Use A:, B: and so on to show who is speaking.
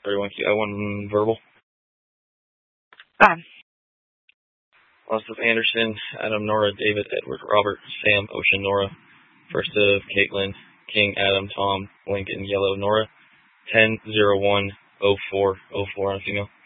A: 31 Q. I one verbal. Elizabeth Anderson, Adam, Nora, David, Edward, Robert, Sam, Ocean, Nora. First of Caitlin, King, Adam, Tom, Lincoln, Yellow, Nora. 10-01-04-04 on female.